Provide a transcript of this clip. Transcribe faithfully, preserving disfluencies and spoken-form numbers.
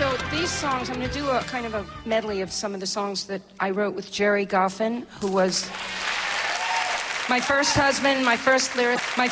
So these songs, I'm going to do a kind of a medley of some of the songs that I wrote with Jerry Goffin, who was my first husband, my first lyric, my